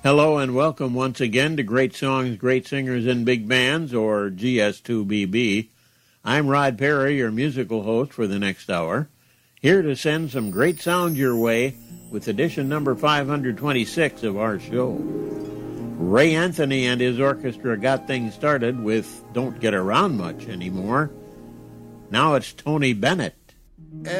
Hello and welcome once again to Great Songs, Great Singers in Big Bands, or GS2BB. I'm Rod Perry, your musical host for the next hour, here to send some great sound your way with edition number 526 of our show. Ray Anthony and his orchestra got things started with Don't Get Around Much Anymore. Now it's Tony Bennett.